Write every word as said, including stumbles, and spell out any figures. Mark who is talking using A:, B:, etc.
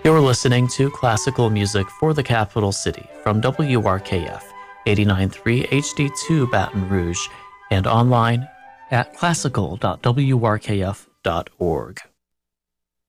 A: You're listening to classical music for the capital city from W R K F eighty-nine point three H D two Baton Rouge and online at classical dot w r k f dot org.